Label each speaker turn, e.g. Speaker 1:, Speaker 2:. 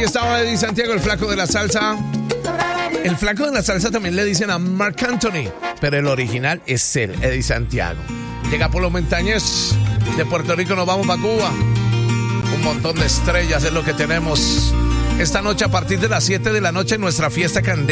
Speaker 1: Ahí estaba Eddie Santiago, el flaco de la salsa. El flaco de la salsa también le dicen a Marc Anthony, pero el original es él, Eddie Santiago. Llega por los Montañés de Puerto Rico, nos vamos para Cuba. Un montón de estrellas es lo que tenemos esta noche a partir de las 7 de la noche en nuestra fiesta candente.